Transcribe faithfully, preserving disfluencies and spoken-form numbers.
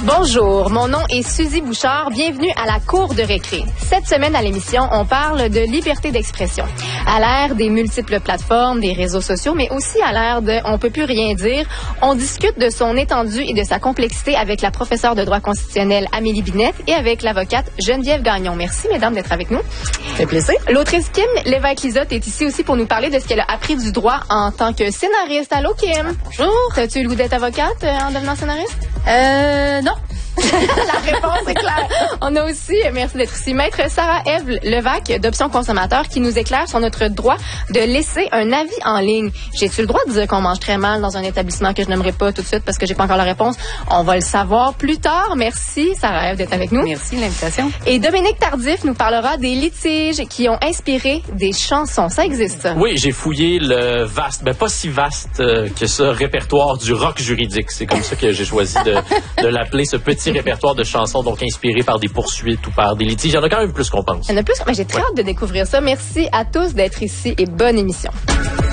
Bonjour, mon nom est Suzy Bouchard. Bienvenue à la Cour de récré. Cette semaine à l'émission, on parle de liberté d'expression. À l'ère des multiples plateformes, des réseaux sociaux, mais aussi à l'ère de « on peut plus rien dire », on discute de son étendue et de sa complexité avec la professeure de droit constitutionnel Amélie Binette et avec l'avocate Geneviève Gagnon. Merci, mesdames, d'être avec nous. Ça fait plaisir. L'autrice Kim Lévesque-Lizotte est ici aussi pour nous parler de ce qu'elle a appris du droit en tant que scénariste. Allô, Kim? Bonjour. T'as-tu eu le goût d'être avocate euh, en devenant scénariste? Euh, non. La réponse est claire. On a aussi, merci d'être ici, Maître Sarah-Ève Levac d'Options Consommateurs qui nous éclaire sur notre droit de laisser un avis en ligne. J'ai-tu le droit de dire qu'on mange très mal dans un établissement que je n'aimerais pas tout de suite parce que j'ai pas encore la réponse? On va le savoir plus tard. Merci Sarah-Ève d'être avec nous. Merci de l'invitation. Et Dominique Tardif nous parlera des litiges qui ont inspiré des chansons. Ça existe? Oui, j'ai fouillé le vaste, ben pas si vaste euh, que ce répertoire du rock juridique. C'est comme ça que j'ai choisi de, de l'appeler, ce petit répertoire de chansons donc inspiré par des poursuites ou par des litiges. Il y en a quand même plus qu'on pense. Il y en a plus, mais j'ai très ouais. hâte de découvrir ça. Merci à tous d'être ici et bonne émission.